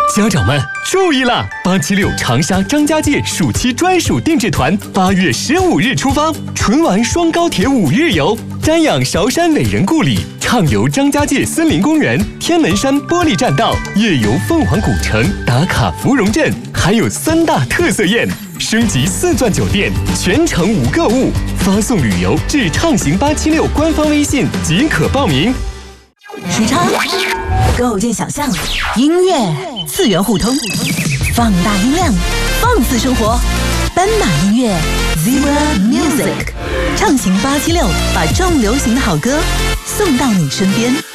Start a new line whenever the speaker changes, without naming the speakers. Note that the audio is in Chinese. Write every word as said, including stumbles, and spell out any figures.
家长们注意啦！八七六长沙张家界暑期专属定制团，八月十五日出发，纯玩双高铁五日游，瞻仰韶山伟人故里，畅游张家界森林公园、天门山玻璃栈道，夜游凤凰古城，打卡芙蓉镇，还有三大特色宴。升级四钻酒店，全程无购物，发送旅游至畅行八七六官方微信即可报名。
时差构建想象，音乐次元互通，放大音量，放肆生活。斑马音乐 Zebra Music 畅行八七六，把重流行的好歌送到你身边。